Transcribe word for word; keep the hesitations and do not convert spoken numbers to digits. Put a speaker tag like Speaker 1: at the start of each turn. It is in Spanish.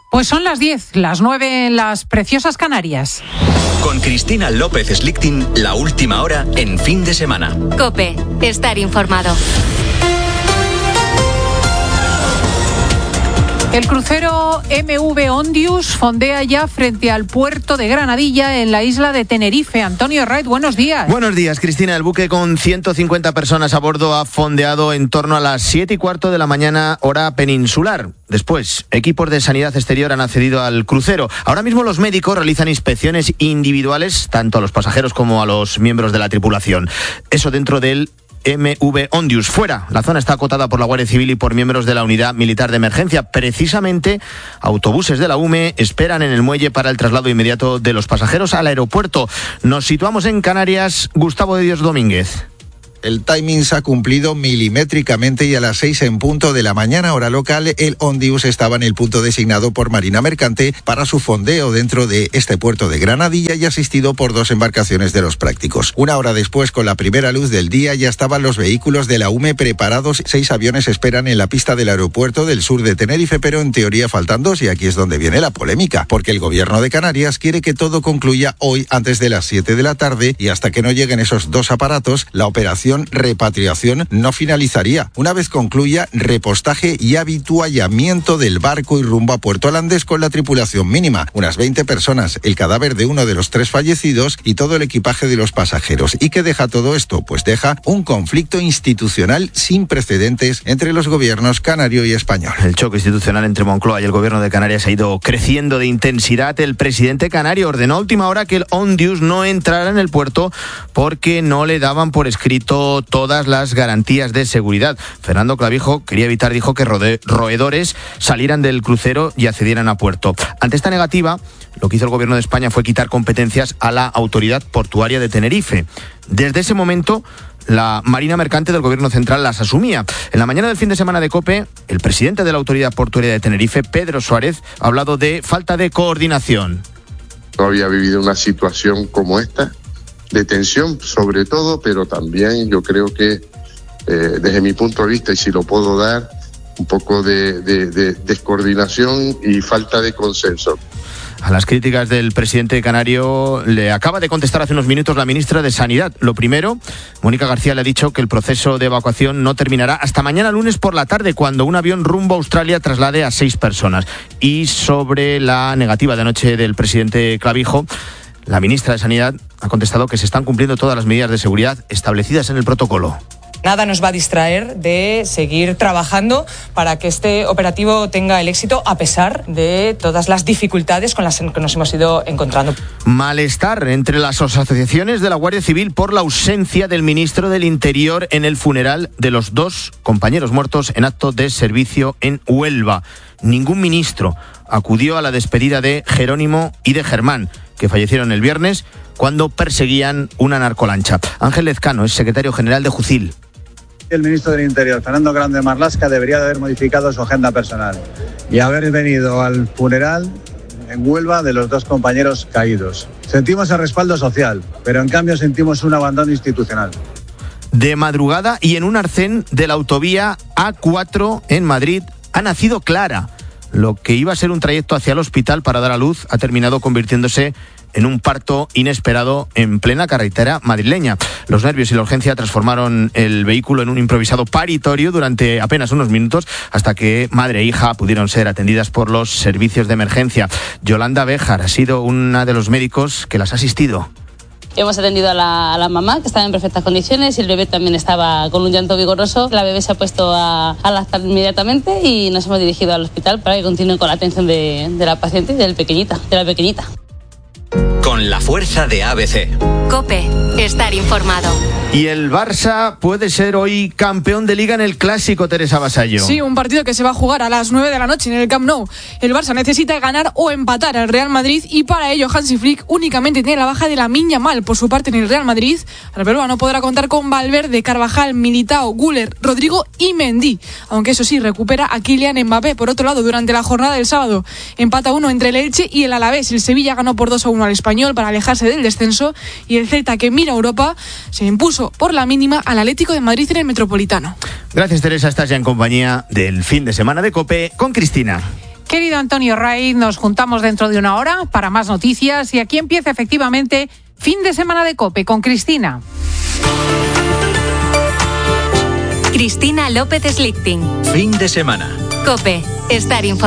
Speaker 1: Pues son las diez, las nueve en las preciosas Canarias.
Speaker 2: Con Cristina López Slichting, la última hora en fin de semana.
Speaker 3: COPE, estar informado.
Speaker 1: El crucero M V Ondius fondea ya frente al puerto de Granadilla en la isla de Tenerife. Antonio Wright, buenos días.
Speaker 4: Buenos días, Cristina. El buque con ciento cincuenta personas a bordo ha fondeado en torno a las siete y cuarto de la mañana, hora peninsular. Después, equipos de sanidad exterior han accedido al crucero. Ahora mismo los médicos realizan inspecciones individuales tanto a los pasajeros como a los miembros de la tripulación. Eso dentro del M V Ondius. Fuera, la zona está acotada por la Guardia Civil y por miembros de la Unidad Militar de Emergencia. Precisamente, autobuses de la U M E esperan en el muelle para el traslado inmediato de los pasajeros al aeropuerto. Nos situamos en Canarias. Gustavo de Dios Domínguez.
Speaker 5: El timing se ha cumplido milimétricamente y a las seis en punto de la mañana, hora local, el Ondius estaba en el punto designado por Marina Mercante para su fondeo dentro de este puerto de Granadilla y asistido por dos embarcaciones de los prácticos. Una hora después, con la primera luz del día, ya estaban los vehículos de la U M E preparados. Seis aviones esperan en la pista del aeropuerto del sur de Tenerife, pero en teoría faltan dos y aquí es donde viene la polémica, porque el gobierno de Canarias quiere que todo concluya hoy antes de las siete de la tarde y hasta que no lleguen esos dos aparatos, la operación repatriación no finalizaría. Una vez concluya, repostaje y habituallamiento del barco y rumbo a Puerto Holandés con la tripulación mínima, unas veinte personas, el cadáver de uno de los tres fallecidos y todo el equipaje de los pasajeros. ¿Y qué deja todo esto? Pues deja un conflicto institucional sin precedentes entre los gobiernos canario y español.
Speaker 4: El choque institucional entre Moncloa y el gobierno de Canarias ha ido creciendo de intensidad. El presidente canario ordenó a última hora que el Ondius no entrara en el puerto porque no le daban por escrito todas las garantías de seguridad. Fernando Clavijo quería evitar, dijo, que rode- roedores salieran del crucero y accedieran a puerto. Ante esta negativa, lo que hizo el gobierno de España fue quitar competencias a la Autoridad Portuaria de Tenerife. Desde ese momento, la Marina Mercante del Gobierno Central las asumía. En la mañana del fin de semana de COPE, el presidente de la Autoridad Portuaria de Tenerife, Pedro Suárez, ha hablado de falta de coordinación.
Speaker 6: No había vivido una situación como esta, de tensión sobre todo, pero también yo creo que eh, desde mi punto de vista, y si lo puedo dar, un poco de, de, de descoordinación y falta de consenso.
Speaker 4: A las críticas del presidente canario le acaba de contestar hace unos minutos la ministra de Sanidad. Lo primero, Mónica García le ha dicho que el proceso de evacuación no terminará hasta mañana lunes por la tarde, cuando un avión rumbo a Australia traslade a seis personas. Y sobre la negativa de anoche del presidente Clavijo, la ministra de Sanidad ha contestado que se están cumpliendo todas las medidas de seguridad establecidas en el protocolo.
Speaker 7: Nada nos va a distraer de seguir trabajando para que este operativo tenga el éxito a pesar de todas las dificultades con las que nos hemos ido encontrando.
Speaker 4: Malestar entre las asociaciones de la Guardia Civil por la ausencia del ministro del Interior en el funeral de los dos compañeros muertos en acto de servicio en Huelva. Ningún ministro acudió a la despedida de Jerónimo y de Germán, que fallecieron el viernes cuando perseguían una narcolancha. Ángel Lezcano es secretario general de Jucil.
Speaker 8: El ministro del Interior, Fernando Grande Marlaska, debería de haber modificado su agenda personal y haber venido al funeral en Huelva de los dos compañeros caídos. Sentimos el respaldo social, pero en cambio sentimos un abandono institucional.
Speaker 4: De madrugada y en un arcén de la autovía A cuatro en Madrid ha nacido Clara. Lo que iba a ser un trayecto hacia el hospital para dar a luz ha terminado convirtiéndose en un parto inesperado en plena carretera madrileña. Los nervios y la urgencia transformaron el vehículo en un improvisado paritorio durante apenas unos minutos hasta que madre e hija pudieron ser atendidas por los servicios de emergencia. Yolanda Béjar ha sido una de los médicos que las ha asistido.
Speaker 9: Hemos atendido a la, a la mamá, que estaba en perfectas condiciones, y el bebé también estaba con un llanto vigoroso. La bebé se ha puesto a, a lactar inmediatamente y nos hemos dirigido al hospital para que continúe con la atención de, de la paciente y del pequeñita, de la pequeñita.
Speaker 2: Con la fuerza de A B C.
Speaker 3: COPE, estar informado.
Speaker 4: Y el Barça puede ser hoy campeón de Liga en el Clásico, Teresa Vasallo.
Speaker 10: Sí, un partido que se va a jugar a las nueve de la noche en el Camp Nou. El Barça necesita ganar o empatar al Real Madrid y para ello Hansi Flick únicamente tiene la baja de Lamine Yamal. Por su parte, en el Real Madrid, el peruano podrá contar con Valverde, Carvajal, Militao, Güler, Rodrigo y Mendy. Aunque eso sí, recupera a Kylian Mbappé. Por otro lado, durante la jornada del sábado, empata uno entre el Elche y el Alavés. El Sevilla ganó por dos a uno al Español para alejarse del descenso y el Celta, que mira a Europa, se impuso por la mínima al Atlético de Madrid en el Metropolitano.
Speaker 4: Gracias, Teresa. Estás ya en compañía del fin de semana de COPE con Cristina.
Speaker 1: Querido Antonio Raiz, nos juntamos dentro de una hora para más noticias y aquí empieza efectivamente Fin de Semana de COPE con Cristina.
Speaker 3: Cristina López Slichting.
Speaker 2: Fin de semana.
Speaker 3: COPE. Estar informado.